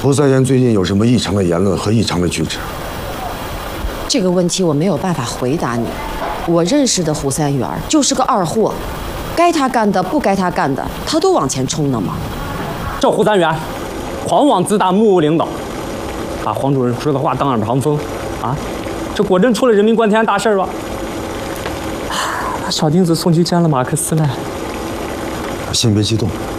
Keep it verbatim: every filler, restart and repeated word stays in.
胡三元最近有什么异常的言论和异常的举止？ 这个问题我没有办法回答你。我认识的胡三元就是个二货，该他干的不该他干的，他都往前冲呢嘛。 这胡三元，狂妄自大，目无领导，把黄主任说的话当耳旁风，啊，这果真出了人命关天大事吧？把小丁子送去见了马克思嘞。 先别激动。